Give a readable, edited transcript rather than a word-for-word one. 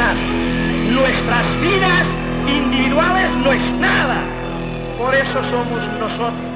humanidad. Nuestras vidas individuales no es nada. Por eso somos nosotros.